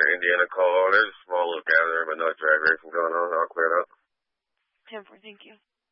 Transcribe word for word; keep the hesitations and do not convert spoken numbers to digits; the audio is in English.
Indiana call. There's a small little gathering, but no drag racing going on. I'll clear it up. ten four, thank you.